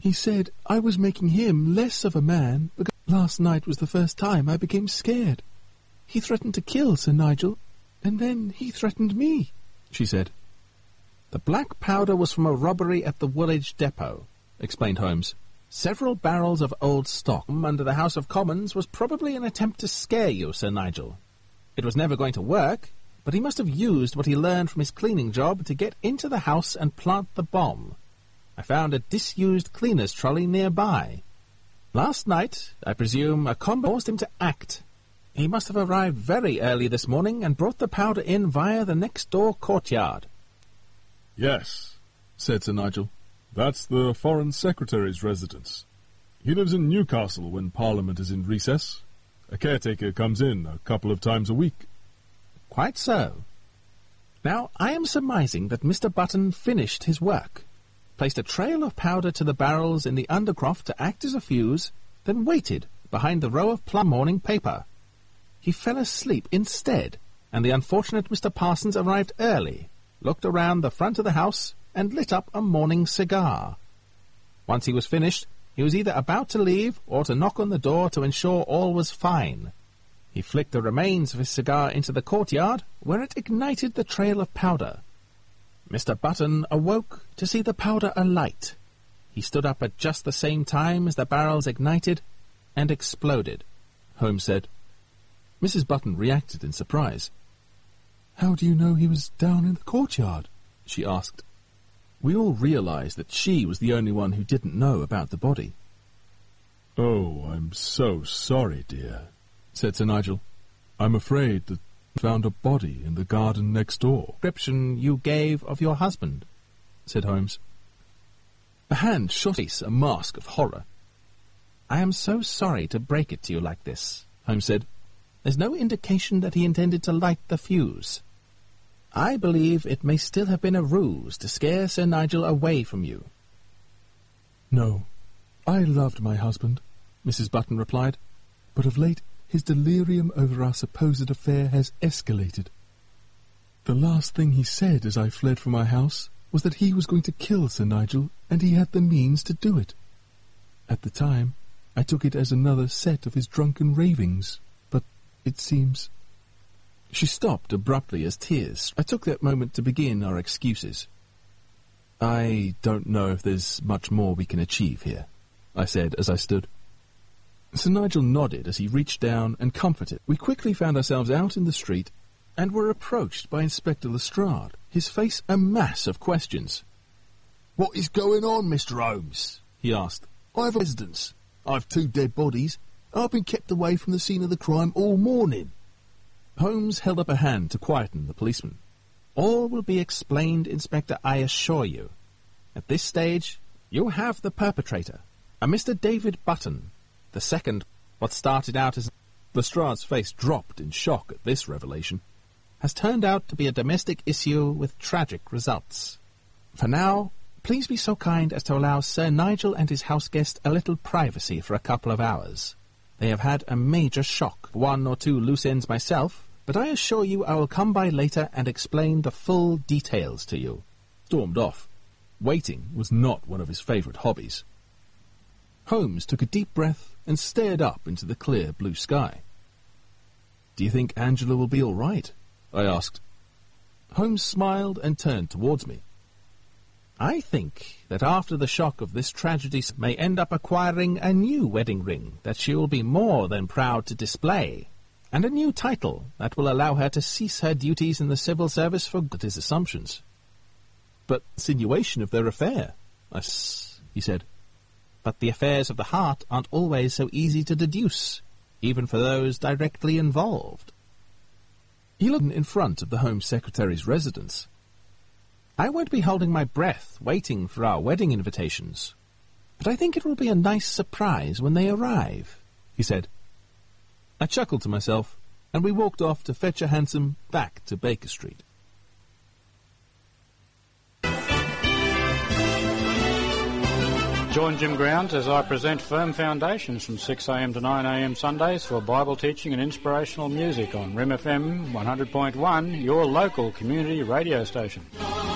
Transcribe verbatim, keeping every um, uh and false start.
He said I was making him less of a man because last night was the first time I became scared. He threatened to kill Sir Nigel, and then he threatened me, she said. The black powder was from a robbery at the Woolwich depot, explained Holmes. Several barrels of old stock under the House of Commons was probably an attempt to scare you, Sir Nigel. It was never going to work, but he must have used what he learned from his cleaning job to get into the house and plant the bomb. I found a disused cleaner's trolley nearby. Last night, I presume, a combo forced him to act. He must have arrived very early this morning and brought the powder in via the next-door courtyard. Yes, said Sir Nigel. That's the Foreign Secretary's residence. He lives in Newcastle when Parliament is in recess. A caretaker comes in a couple of times a week. Quite so. Now, I am surmising that Mister Button finished his work, placed a trail of powder to the barrels in the undercroft to act as a fuse, then waited behind the row of plum morning paper. He fell asleep instead, and the unfortunate Mister Parsons arrived early, looked around the front of the house, and lit up a morning cigar. Once he was finished, he was either about to leave or to knock on the door to ensure all was fine. He flicked the remains of his cigar into the courtyard, where it ignited the trail of powder. Mister Button awoke to see the powder alight. He stood up at just the same time as the barrels ignited and exploded, Holmes said. Missus Button reacted in surprise. "How do you know he was down in the courtyard?" she asked. We all realized that she was the only one who didn't know about the body. "Oh, I'm so sorry, dear," said Sir Nigel. "I'm afraid that I found a body in the garden next door." "Description you gave of your husband," said Holmes. A hand shot face a mask of horror. "I am so sorry to break it to you like this," Holmes said. "There's no indication that he intended to light the fuse. I believe it may still have been a ruse to scare Sir Nigel away from you." "No, I loved my husband," Missus Button replied, "but of late his delirium over our supposed affair has escalated. The last thing he said as I fled from my house was that he was going to kill Sir Nigel, and he had the means to do it. At the time, I took it as another set of his drunken ravings, but it seems—" She stopped abruptly as tears. I took that moment to begin our excuses. "I don't know if there's much more we can achieve here," I said as I stood. Sir Nigel nodded as he reached down and comforted. We quickly found ourselves out in the street and were approached by Inspector Lestrade, his face a mass of questions. "What is going on, Mister Holmes?" he asked. "I have a residence. I have two dead bodies. I've been kept away from the scene of the crime all morning." Holmes held up a hand to quieten the policeman. "All will be explained, Inspector, I assure you. At this stage, you have the perpetrator, a Mister David Button. The second, what started out as—" Lestrade's face dropped in shock at this revelation, "has turned out to be a domestic issue with tragic results. For now, please be so kind as to allow Sir Nigel and his house guest a little privacy for a couple of hours. They have had a major shock, one or two loose ends myself, but I assure you I will come by later and explain the full details to you." Stormed off. Waiting was not one of his favourite hobbies. Holmes took a deep breath and stared up into the clear blue sky. "Do you think Angela will be all right?" I asked. Holmes smiled and turned towards me. "I think that after the shock of this tragedy may end up acquiring a new wedding ring that she will be more than proud to display, and a new title that will allow her to cease her duties in the civil service for good." His assumptions. "But insinuation of their affair," I s he said. "But the affairs of the heart aren't always so easy to deduce, even for those directly involved." He looked in front of the Home Secretary's residence. "I won't be holding my breath waiting for our wedding invitations, but I think it will be a nice surprise when they arrive," he said. I chuckled to myself, and we walked off to fetch a hansom back to Baker Street. Join Jim Grounds as I present Firm Foundations from six a m to nine a m Sundays for Bible teaching and inspirational music on R I M F M one hundred point one, your local community radio station.